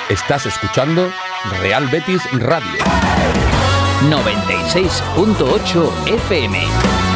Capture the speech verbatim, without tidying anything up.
Estás escuchando Real Betis Radio noventa y seis punto ocho F M.